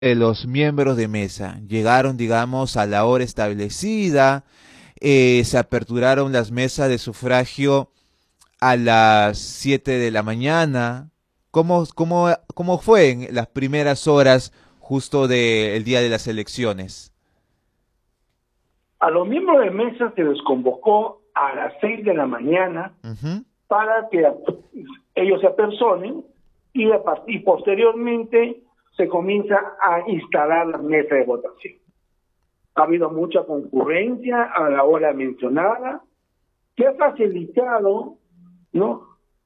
Los miembros de mesa llegaron, digamos, a la hora establecida, se aperturaron las mesas de sufragio a las 7 de la mañana. ¿Cómo fue en las primeras horas justo del día de las elecciones? A los miembros de mesa se les convocó a las 6 de la mañana Ujú. para que ellos se apersonen y posteriormente se comienza a instalar la mesa de votación. Ha habido mucha concurrencia a la hora mencionada, que ha facilitado, ¿no?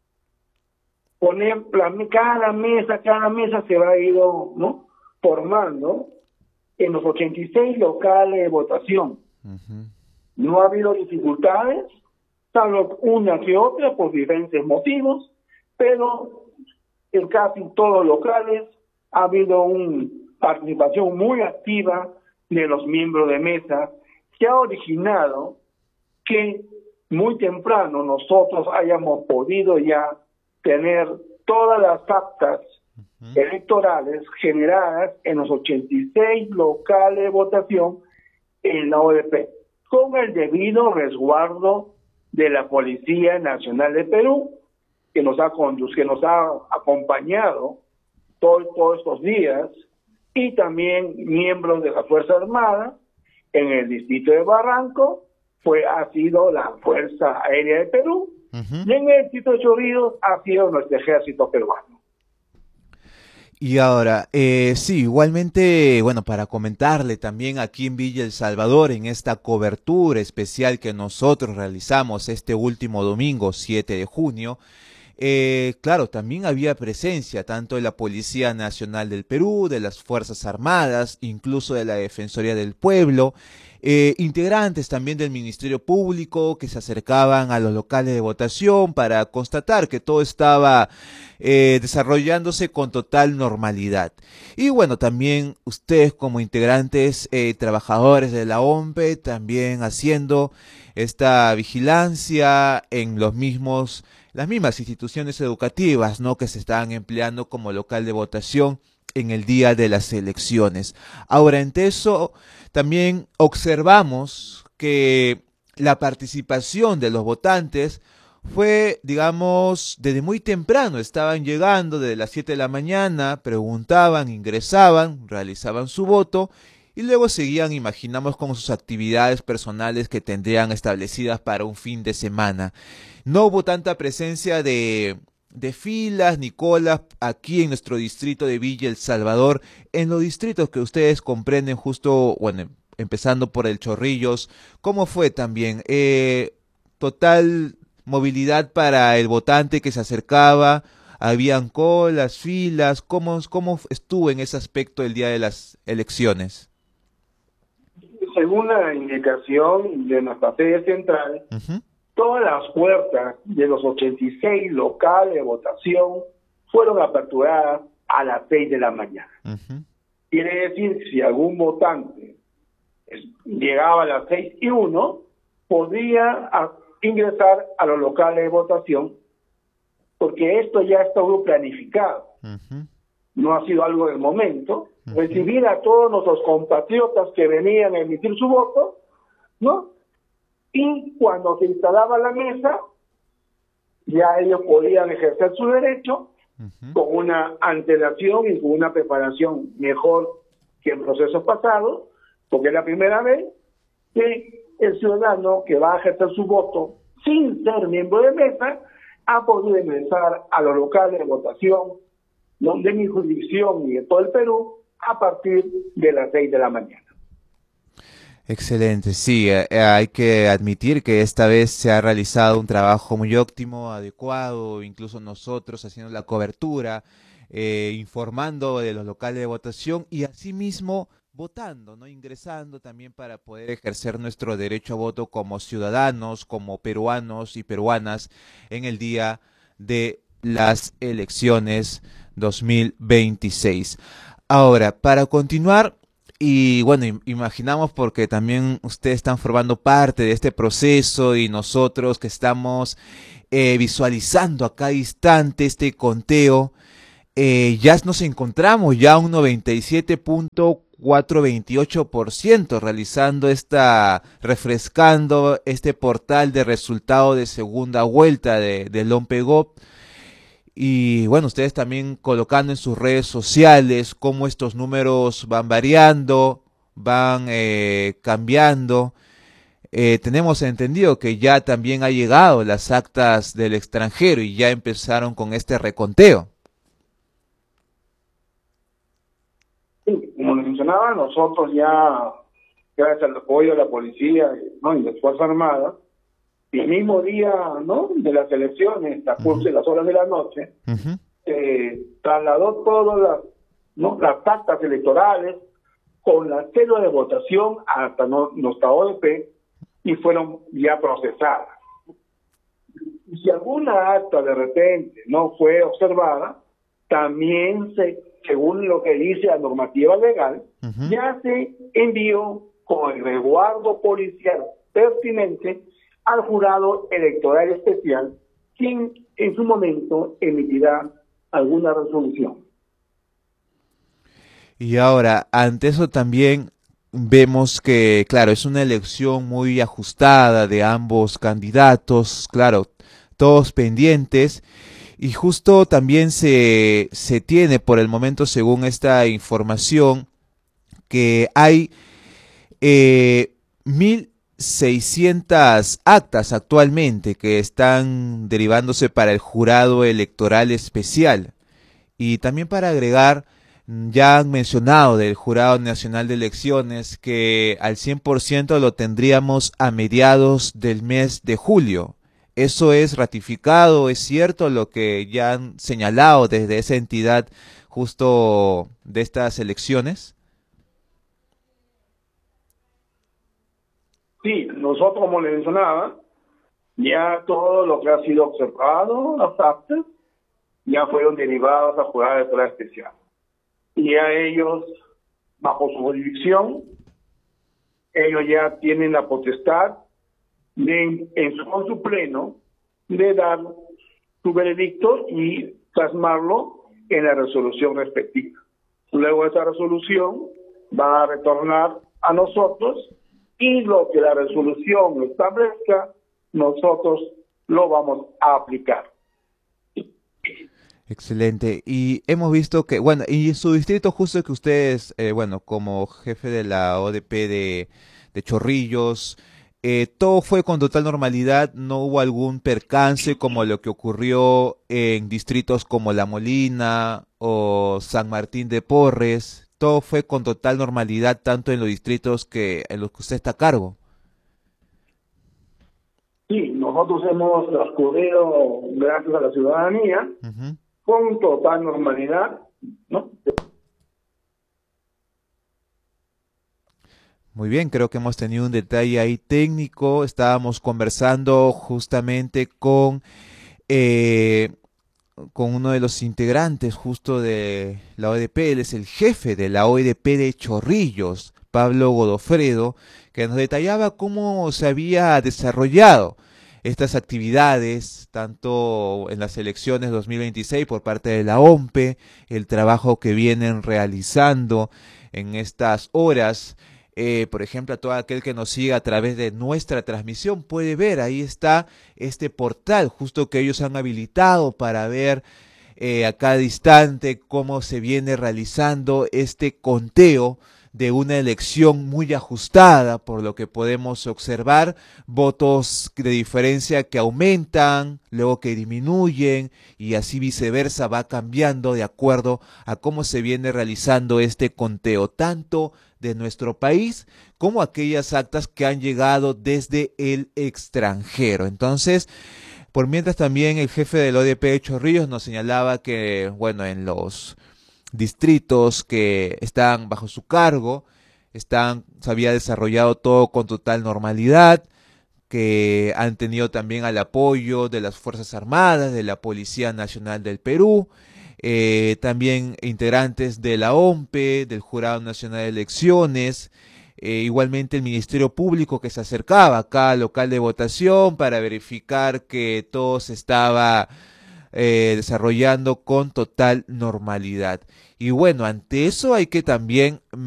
Poner cada mesa se va a ir, ¿no?, formando en los 86 locales de votación. Ujú. No ha habido dificultades, salvo una que otra por diferentes motivos, pero en casi todos los locales ha habido una participación muy activa de los miembros de mesa, que ha originado que muy temprano nosotros hayamos podido ya tener todas las actas electorales generadas en los 86 locales de votación en la ODP, con el debido resguardo de la Policía Nacional de Perú, que nos ha acompañado todos estos días, y también miembros de la Fuerza Armada. En el distrito de Barranco ha sido la Fuerza Aérea de Perú, Ujú. y en el distrito de Chorrillos ha sido nuestro ejército peruano. Y ahora, sí, igualmente, bueno, para comentarle también aquí en Villa El Salvador, en esta cobertura especial que nosotros realizamos este último domingo, 7 de junio, claro, también había presencia tanto de la Policía Nacional del Perú, de las Fuerzas Armadas, incluso de la Defensoría del Pueblo, integrantes también del Ministerio Público que se acercaban a los locales de votación para constatar que todo estaba desarrollándose con total normalidad. Y bueno, también ustedes como integrantes, trabajadores de la OMPE, también haciendo esta vigilancia en las mismas instituciones educativas, ¿no?, que se estaban empleando como local de votación en el día de las elecciones. Ahora, en eso también observamos que la participación de los votantes fue, digamos, desde muy temprano. Estaban llegando desde las 7 de la mañana, preguntaban, ingresaban, realizaban su voto y luego seguían, imaginamos, con sus actividades personales que tendrían establecidas para un fin de semana. No hubo tanta presencia de filas ni colas aquí en nuestro distrito de Villa El Salvador, en los distritos que ustedes comprenden justo, bueno, empezando por el Chorrillos. ¿Cómo fue también? Total movilidad para el votante que se acercaba, habían colas, filas. ¿Cómo estuvo en ese aspecto el día de las elecciones? Según la indicación de nuestra sede central, Ujú. todas las puertas de los 86 locales de votación fueron aperturadas a las 6 de la mañana. Ujú. Quiere decir, si algún votante llegaba a las 6:01, podría ingresar a los locales de votación, porque esto ya estuvo planificado. Ujú. No ha sido algo del momento. Ujú. Recibir a todos nuestros compatriotas que venían a emitir su voto, ¿no? Y cuando se instalaba la mesa, ya ellos podían ejercer su derecho Ujú. con una antelación y con una preparación mejor que en procesos pasados, porque es la primera vez que el ciudadano que va a ejercer su voto sin ser miembro de mesa ha podido ingresar a los locales de votación, ¿no?, de mi jurisdicción y de todo el Perú a partir de las 6 de la mañana. Excelente, sí, hay que admitir que esta vez se ha realizado un trabajo muy óptimo, adecuado, incluso nosotros haciendo la cobertura, informando de los locales de votación y asimismo votando, ¿no? Ingresando también para poder ejercer nuestro derecho a voto como ciudadanos, como peruanos y peruanas en el día de las elecciones 2026. Ahora, para continuar, y bueno, imaginamos porque también ustedes están formando parte de este proceso y nosotros que estamos visualizando a cada instante este conteo, ya nos encontramos ya un 97.428% refrescando este portal de resultado de segunda vuelta del OMPEGOV. Y bueno, ustedes también colocando en sus redes sociales cómo estos números van variando, van cambiando. Tenemos entendido que ya también ha llegado las actas del extranjero y ya empezaron con este reconteo. Sí, como les mencionaba, nosotros ya, gracias al apoyo de la policía, ¿no?, y de las Fuerzas Armadas, el mismo día, ¿no?, de las elecciones, a curso de las horas de la noche, trasladó todas las, ¿no?, las actas electorales con la cédula de votación hasta nuestra ODP y fueron ya procesadas. Y si alguna acta de repente no fue observada, también según lo que dice la normativa legal, ya se envió con el resguardo policial pertinente al jurado electoral especial, quien en su momento emitirá alguna resolución. Y ahora, ante eso también vemos que, claro, es una elección muy ajustada de ambos candidatos, claro, todos pendientes, y justo también se tiene por el momento, según esta información, que hay 1.600 actas actualmente que están derivándose para el jurado electoral especial. Y también para agregar, ya han mencionado del Jurado Nacional de Elecciones que al 100% lo tendríamos a mediados del mes de julio. ¿Eso es ratificado? ¿Es cierto lo que ya han señalado desde esa entidad justo de estas elecciones? Sí, nosotros, como le mencionaba, ya todo lo que ha sido observado, las actas, ya fueron derivados a jurado electoral especial. Y a ellos, bajo su jurisdicción, ellos ya tienen la potestad de, con su pleno, de dar su veredicto y plasmarlo en la resolución respectiva. Luego esa resolución va a retornar a nosotros y lo que la resolución establezca, nosotros lo vamos a aplicar. Excelente. Y hemos visto que, bueno, y su distrito justo que ustedes, bueno, como jefe de la ODP de Chorrillos, todo fue con total normalidad, no hubo algún percance como lo que ocurrió en distritos como La Molina o San Martín de Porres, todo fue con total normalidad tanto en los distritos en los que usted está a cargo. Sí, nosotros hemos transcurrido, gracias a la ciudadanía, con total normalidad, ¿no? Muy bien, creo que hemos tenido un detalle ahí técnico. Estábamos conversando justamente con uno de los integrantes justo de la ODP. Él es el jefe de la ODP de Chorrillos, Pablo Godofredo, que nos detallaba cómo se había desarrollado estas actividades, tanto en las elecciones 2026 por parte de la OMPE, el trabajo que vienen realizando en estas horas. Por ejemplo, a todo aquel que nos siga a través de nuestra transmisión puede ver, ahí está este portal justo que ellos han habilitado para ver a cada instante cómo se viene realizando este conteo de una elección muy ajustada, por lo que podemos observar votos de diferencia que aumentan, luego que disminuyen y así viceversa va cambiando de acuerdo a cómo se viene realizando este conteo, tanto de nuestro país como aquellas actas que han llegado desde el extranjero. Entonces, por mientras también el jefe del ODP de Chorrillos nos señalaba que, bueno, en los distritos que están bajo su cargo, se había desarrollado todo con total normalidad, que han tenido también el apoyo de las Fuerzas Armadas, de la Policía Nacional del Perú, también integrantes de la OMPE, del Jurado Nacional de Elecciones, igualmente el Ministerio Público que se acercaba acá al local de votación para verificar que todo se estaba desarrollando con total normalidad. Y bueno, ante eso hay que también